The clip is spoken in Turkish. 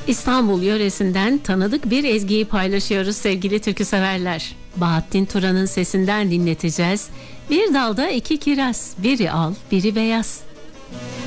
İstanbul yöresinden tanıdık bir ezgiyi paylaşıyoruz sevgili türküseverler. Bahattin Turan'ın sesinden dinleteceğiz. Bir dalda iki kiraz, biri al, biri beyaz.